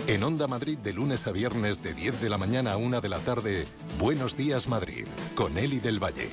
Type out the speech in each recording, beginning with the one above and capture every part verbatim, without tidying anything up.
En Onda Madrid, de lunes a viernes, de diez de la mañana a una de la tarde, Buenos Días Madrid, con Eli del Valle.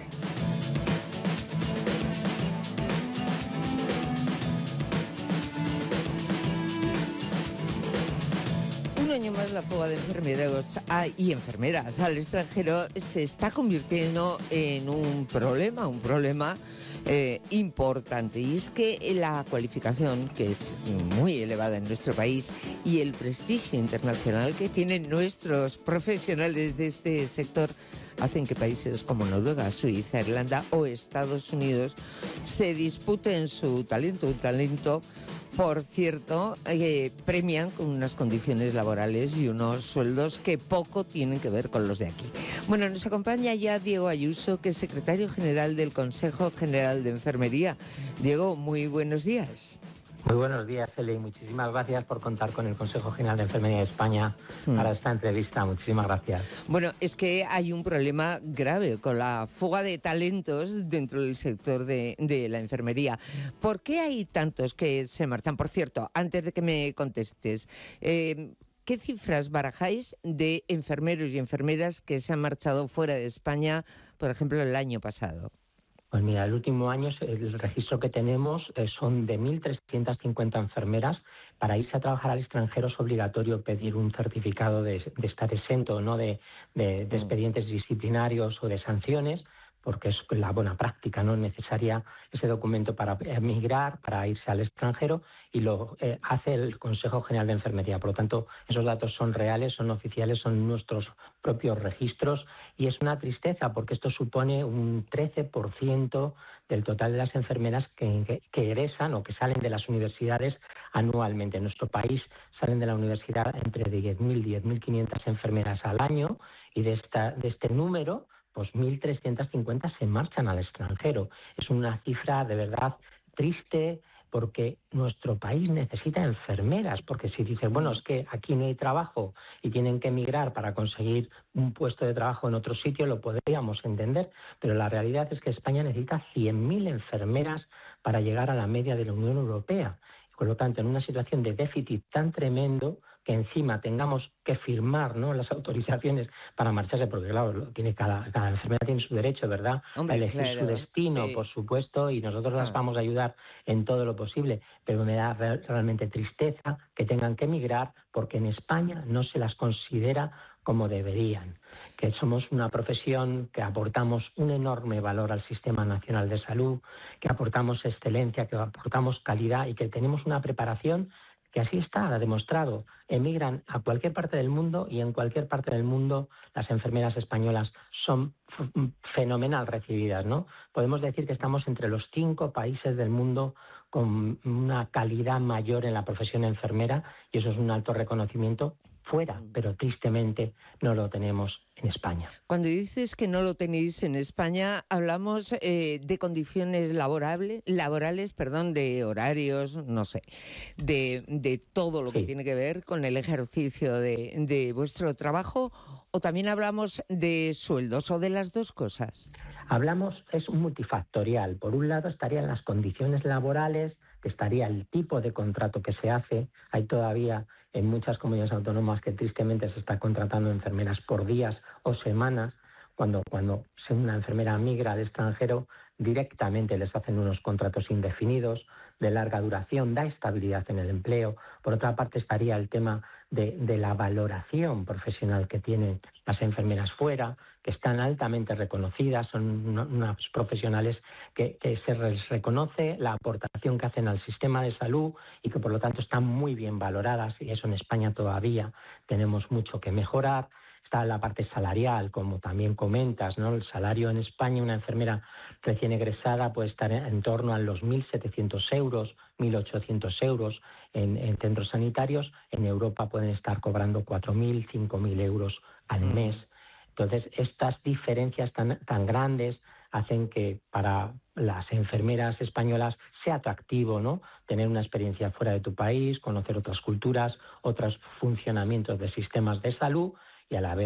Un año más la fuga de enfermeros y enfermeras al extranjero se está convirtiendo en un problema, un problema eh, importante. Y es que la cualificación, que es muy elevada en nuestro país, y el prestigio internacional que tienen nuestros profesionales de este sector, hacen que países como Noruega, Suiza, Irlanda o Estados Unidos se disputen su talento, un talento, por cierto, eh, premian con unas condiciones laborales y unos sueldos que poco tienen que ver con los de aquí. Bueno, nos acompaña ya Diego Ayuso, que es secretario general del Consejo General de Enfermería. Diego, muy buenos días. Muy buenos días, Eli. Muchísimas gracias por contar con el Consejo General de Enfermería de España mm. para esta entrevista. Muchísimas gracias. Bueno, es que hay un problema grave con la fuga de talentos dentro del sector de, de la enfermería. ¿Por qué hay tantos que se marchan? Por cierto, antes de que me contestes, eh, ¿qué cifras barajáis de enfermeros y enfermeras que se han marchado fuera de España, por ejemplo, el año pasado? Pues mira, el último año el registro que tenemos eh, son de mil trescientas cincuenta enfermeras. Para irse a trabajar al extranjero es obligatorio pedir un certificado de, de estar exento, ¿no? de, de, de expedientes disciplinarios o de sanciones, porque es la buena práctica, no es necesaria ese documento para emigrar, para irse al extranjero, y lo eh, hace el Consejo General de Enfermería. Por lo tanto, esos datos son reales, son oficiales, son nuestros propios registros, y es una tristeza porque esto supone un trece por ciento del total de las enfermeras que, que, que egresan o que salen de las universidades anualmente. En nuestro país salen de la universidad entre diez mil y diez mil quinientas enfermeras al año, y de, esta, de este número, pues mil trescientas cincuenta se marchan al extranjero. Es una cifra de verdad triste, porque nuestro país necesita enfermeras, porque si dices, bueno, es que aquí no hay trabajo y tienen que emigrar para conseguir un puesto de trabajo en otro sitio, lo podríamos entender, pero la realidad es que España necesita cien mil enfermeras para llegar a la media de la Unión Europea. Por lo tanto, en una situación de déficit tan tremendo, que encima tengamos que firmar, ¿no?, las autorizaciones para marcharse, porque claro, tiene cada, cada enfermera tiene su derecho, ¿verdad?, Hombre, a elegir claro, su destino, sí. por supuesto, y nosotros las Ah. vamos a ayudar en todo lo posible, pero me da re- realmente tristeza que tengan que emigrar porque en España no se las considera como deberían, que somos una profesión que aportamos un enorme valor al Sistema Nacional de Salud, que aportamos excelencia, que aportamos calidad y que tenemos una preparación que así está, ha demostrado. Emigran a cualquier parte del mundo y en cualquier parte del mundo las enfermeras españolas son f- fenomenal recibidas, ¿no? Podemos decir que estamos entre los cinco países del mundo con una calidad mayor en la profesión enfermera, y eso es un alto reconocimiento fuera, pero tristemente no lo tenemos en España. Cuando dices que no lo tenéis en España, hablamos eh, de condiciones laborables, laborales, perdón, de horarios, no sé, de, de todo lo que Sí. tiene que ver con el ejercicio de, de vuestro trabajo, o también hablamos de sueldos, o de las dos cosas. Hablamos, es multifactorial. Por un lado estarían las condiciones laborales, que estaría el tipo de contrato que se hace. Hay todavía en muchas comunidades autónomas que tristemente se está contratando enfermeras por días o semanas. Cuando, cuando una enfermera migra al extranjero, directamente les hacen unos contratos indefinidos, de larga duración, da estabilidad en el empleo. Por otra parte estaría el tema de, de la valoración profesional que tienen las enfermeras fuera, que están altamente reconocidas, son unas profesionales que, que se les reconoce la aportación que hacen al sistema de salud y que por lo tanto están muy bien valoradas, y eso en España todavía tenemos mucho que mejorar. Está la parte salarial, como también comentas, ¿no? El salario en España, una enfermera recién egresada puede estar en torno a los mil setecientos euros, mil ochocientos euros en, en centros sanitarios. En Europa pueden estar cobrando cuatro mil, cinco mil euros al Mm. mes. Entonces, estas diferencias tan, tan grandes hacen que para las enfermeras españolas sea atractivo, ¿no?, tener una experiencia fuera de tu país, conocer otras culturas, otros funcionamientos de sistemas de salud, y a la vez pues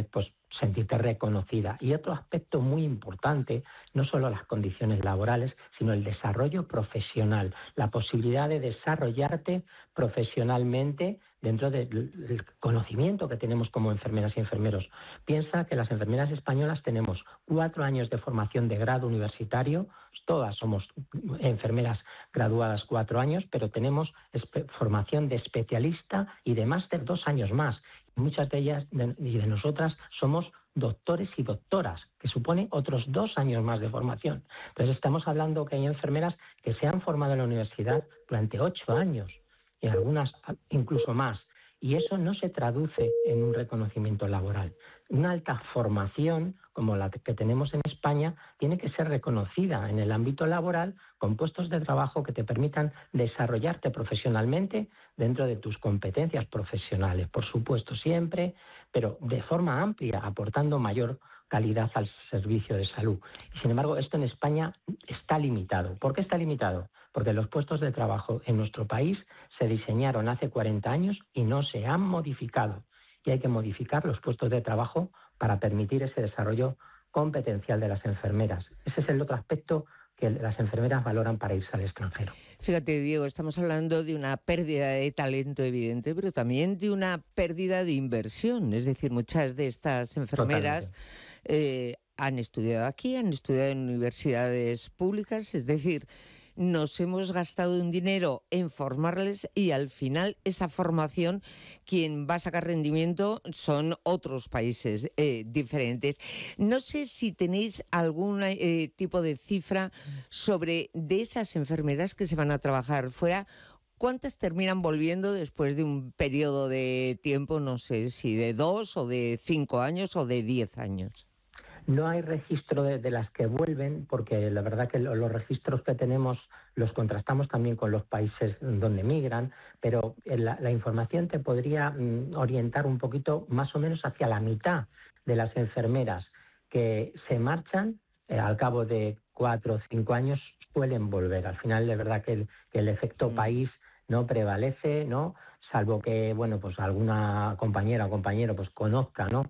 sentirte reconocida. Y otro aspecto muy importante, no solo las condiciones laborales, sino el desarrollo profesional, la posibilidad de desarrollarte profesionalmente dentro del conocimiento que tenemos como enfermeras y enfermeros. Piensa que las enfermeras españolas tenemos cuatro años de formación de grado universitario, todas somos enfermeras graduadas cuatro años, pero tenemos formación de especialista y de máster dos años más. Muchas de ellas de, y de nosotras somos doctores y doctoras, que supone otros dos años más de formación. Entonces estamos hablando que hay enfermeras que se han formado en la universidad durante ocho años y algunas incluso más. Y eso no se traduce en un reconocimiento laboral. Una alta formación, como la que tenemos en España, tiene que ser reconocida en el ámbito laboral con puestos de trabajo que te permitan desarrollarte profesionalmente dentro de tus competencias profesionales, por supuesto, siempre, pero de forma amplia, aportando mayor calidad al servicio de salud. Y sin embargo, esto en España está limitado. ¿Por qué está limitado? Porque los puestos de trabajo en nuestro país se diseñaron hace cuarenta años y no se han modificado. Y hay que modificar los puestos de trabajo para permitir ese desarrollo competencial de las enfermeras. Ese es el otro aspecto que las enfermeras valoran para irse al extranjero. Fíjate, Diego, estamos hablando de una pérdida de talento evidente, pero también de una pérdida de inversión. Es decir, muchas de estas enfermeras eh, han estudiado aquí, han estudiado en universidades públicas, es decir, nos hemos gastado un dinero en formarles y al final esa formación, quien va a sacar rendimiento son otros países eh, diferentes. No sé si tenéis algún eh, tipo de cifra sobre de esas enfermeras que se van a trabajar fuera. ¿Cuántas terminan volviendo después de un periodo de tiempo, no sé si de dos o de cinco años o de diez años? No hay registro de, de las que vuelven, porque la verdad que lo, los registros que tenemos los contrastamos también con los países donde migran, pero la, la información te podría mm, orientar un poquito más o menos hacia la mitad de las enfermeras que se marchan eh, al cabo de cuatro o cinco años suelen volver. Al final, de verdad que el, que el efecto mm. país no prevalece, ¿no? Salvo que, bueno, pues alguna compañera o compañero pues conozca, ¿no?,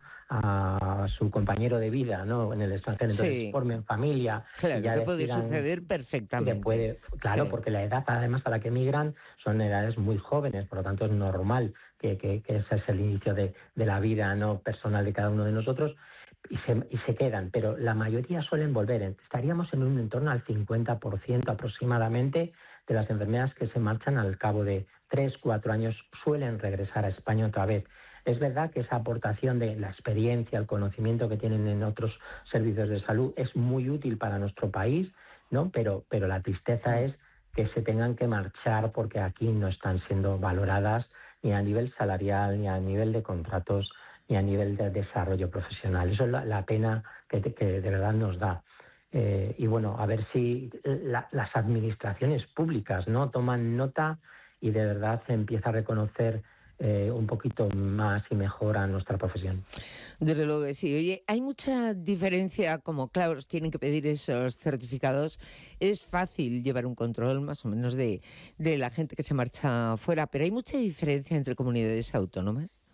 a su compañero de vida, ¿no?, en el extranjero, entonces sí. formen familia. Claro, y ya que decidan, puede suceder perfectamente. Puede, claro, sí. porque la edad, además, a la que migran son edades muy jóvenes, por lo tanto es normal que, que, que ese es el inicio de, de la vida, ¿no?, personal de cada uno de nosotros, y se, y se quedan, pero la mayoría suelen volver. Estaríamos en un entorno al cincuenta por ciento aproximadamente de las enfermeras que se marchan al cabo de tres, cuatro años suelen regresar a España otra vez. Es verdad que esa aportación de la experiencia, el conocimiento que tienen en otros servicios de salud es muy útil para nuestro país, ¿no? Pero, pero la tristeza es que se tengan que marchar porque aquí no están siendo valoradas ni a nivel salarial, ni a nivel de contratos, ni a nivel de desarrollo profesional. Eso es la, la pena que, que de verdad nos da. Eh, y bueno, a ver si la, las administraciones públicas no toman nota y de verdad se empieza a reconocer eh, un poquito más y mejor a nuestra profesión. Desde luego que sí. Oye, hay mucha diferencia, como claro, tienen que pedir esos certificados. Es fácil llevar un control más o menos de, de la gente que se marcha fuera, pero hay mucha diferencia entre comunidades autónomas.